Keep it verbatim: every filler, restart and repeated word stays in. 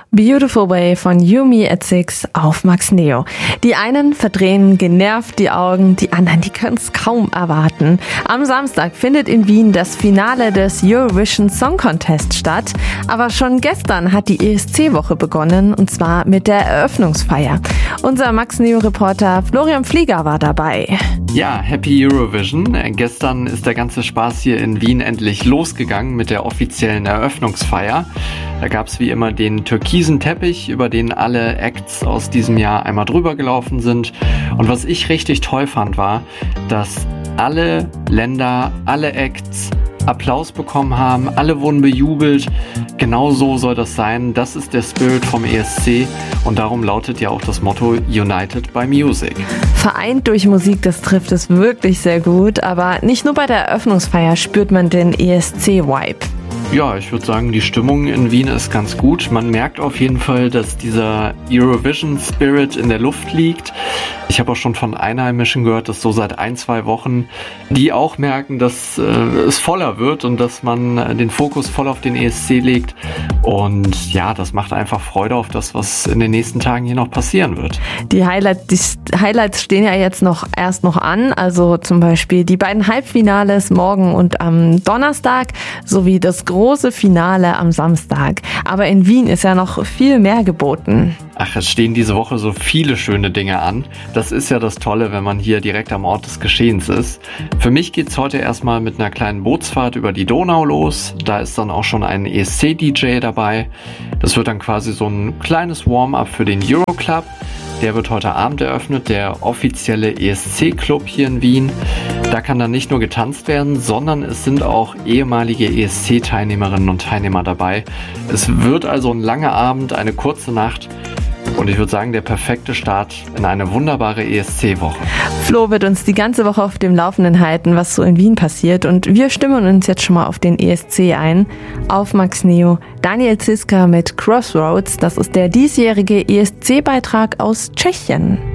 Beautiful Way von You Me at Six auf Max Neo. Die einen verdrehen genervt die Augen, die anderen, die können es kaum erwarten. Am Samstag findet in Wien das Finale des Eurovision Song Contest statt. Aber schon gestern hat die E S C-Woche begonnen, und zwar mit der Eröffnungsfeier. Unser Max Neo-Reporter Florian Flieger war dabei. Ja, Happy Eurovision. Gestern ist der ganze Spaß hier in Wien endlich losgegangen mit der offiziellen Eröffnungsfeier. Da gab es wie immer den türkisen Teppich, über den alle Acts aus diesem Jahr einmal drüber gelaufen sind. Und was ich richtig toll fand, war, dass alle Länder, alle Acts Applaus bekommen haben, alle wurden bejubelt. Genau so soll das sein. Das ist der Spirit vom E S C und darum lautet ja auch das Motto United by Music. Vereint durch Musik, das trifft es wirklich sehr gut, aber nicht nur bei der Eröffnungsfeier spürt man den E S C-Vibe. Ja, ich würde sagen, die Stimmung in Wien ist ganz gut. Man merkt auf jeden Fall, dass dieser Eurovision-Spirit in der Luft liegt. Ich habe auch schon von Einheimischen gehört, dass so seit ein, zwei Wochen die auch merken, dass äh, es voller wird und dass man äh, den Fokus voll auf den E S C legt. Und ja, das macht einfach Freude auf das, was in den nächsten Tagen hier noch passieren wird. Die, Highlight, die Highlights stehen ja jetzt noch erst noch an, also zum Beispiel die beiden Halbfinales morgen und am Donnerstag sowie das große Finale am Samstag. Aber in Wien ist ja noch viel mehr geboten. Ach, es stehen diese Woche so viele schöne Dinge an. Das ist ja das Tolle, wenn man hier direkt am Ort des Geschehens ist. Für mich geht's heute erstmal mit einer kleinen Bootsfahrt über die Donau los. Da ist dann auch schon ein E S C-D J dabei. Das wird dann quasi so ein kleines Warm-up für den Euroclub. Der wird heute Abend eröffnet, der offizielle E S C-Club hier in Wien. Da kann dann nicht nur getanzt werden, sondern es sind auch ehemalige E S C-Teilnehmerinnen und Teilnehmer dabei. Es wird also ein langer Abend, eine kurze Nacht. Und ich würde sagen, der perfekte Start in eine wunderbare E S C-Woche. Flo wird uns die ganze Woche auf dem Laufenden halten, was so in Wien passiert. Und wir stimmen uns jetzt schon mal auf den E S C ein. Auf Max Neo, Daniel Ziska mit Crossroads. Das ist der diesjährige E S C-Beitrag aus Tschechien.